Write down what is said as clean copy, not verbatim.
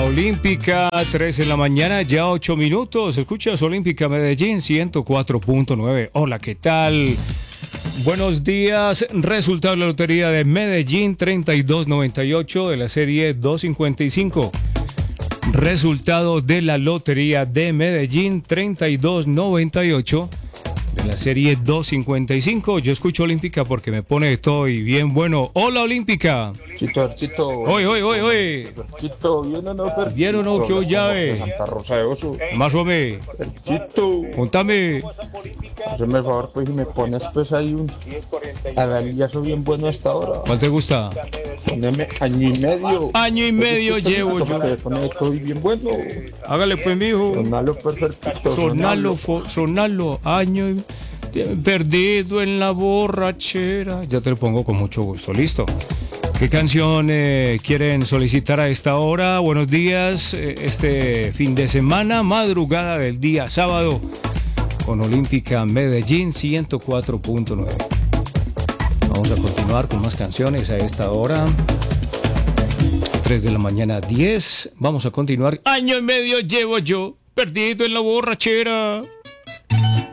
Olímpica, 3 de la mañana, ya 8 minutos. Escuchas Olímpica Medellín 104.9. Hola, ¿qué tal? Buenos días. Resultado de la lotería de Medellín 3298 de la serie 255. Resultado de la lotería de Medellín 3298 de la serie 255. Yo escucho Olímpica porque me pone todo y bien bueno. Hola, Olímpica. Chito. Oye. Chito, ¿bien o no, Fer? ¿Bien o no? ¿Qué hoy llave? De Santa Rosa de Oso. Más o menos. Chito. Contame. Hazme el favor, pues, y me pones, pues, ahí un avenillazo bien bueno hasta ahora. ¿Cuál te gusta? Poneme año y medio. Año y medio llevo yo. Me pone todo bien bueno. Hágale pues, mijo. Sonalo, perfecto. Sonalo, año y... Perdido en la borrachera. Ya te lo pongo con mucho gusto. Listo. ¿Qué canción quieren solicitar a esta hora? Buenos días. Este fin de semana, madrugada del día sábado, con Olímpica Medellín 104.9. Vamos a continuar con más canciones a esta hora. 3 de la mañana, 10. Vamos a continuar. Año y medio llevo yo, perdido en la borrachera.